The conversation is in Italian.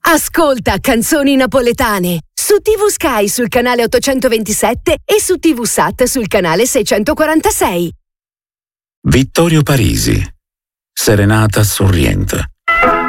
Ascolta Canzoni Napoletane su TV Sky sul canale 827 e su TV Sat sul canale 646. Vittorio Parisi, Serenata Sorriente.